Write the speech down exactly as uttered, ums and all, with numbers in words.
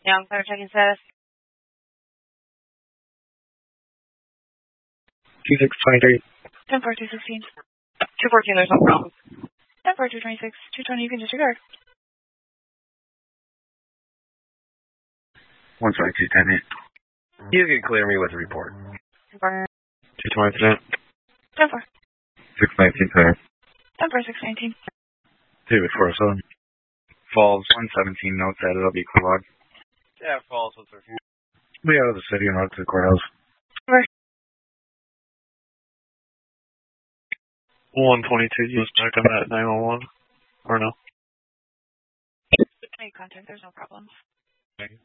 Yeah, better checking status. two six twenty-three. ten four two sixteen. two fourteen, there's no problem. ten four two twenty-six. two twenty, you can disregard. one five two ten eight. You can clear me with a report. ten four. two twenty percent. ten four. six nineteen clear. ten four six nineteen. David four oh seven. Falls one seventeen notes that it'll be clear. Yeah, falls with her. We out of the city and out to the courthouse. Over. one twenty-two, you was back on that nine one one? Or no? Make contact, there's no problems. Thank you.